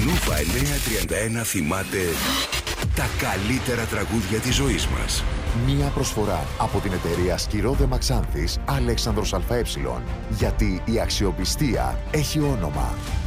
Νούβα 931 θυμάται τα καλύτερα τραγούδια της ζωής μας. Μία προσφορά από την εταιρεία Σκυρόδε Μαξάνθης Αλέξανδρος ΑΕ. Γιατί η αξιοπιστία έχει όνομα.